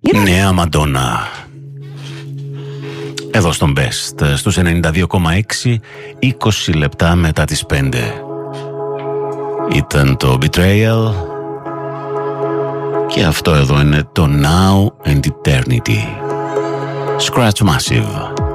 Νέα Μαντόνα. Εδώ στον Best, στους 92,6, 20 λεπτά μετά τις 5. Ήταν το Betrayal. Και αυτό εδώ είναι το Now and Eternity. Scratch Massive.